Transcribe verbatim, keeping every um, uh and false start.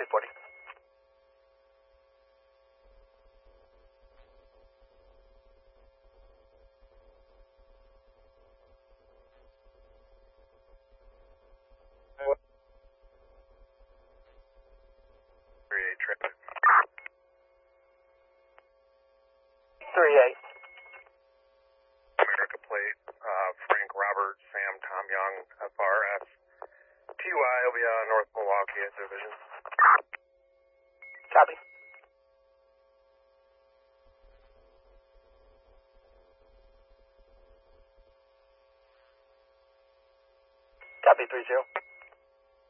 reporting. three eight trip. three eight. America plate, uh, Frank Robert, Sam Tom Young, F R S. T Y will be uh, North Milwaukee at Division. Copy. Copy three zero.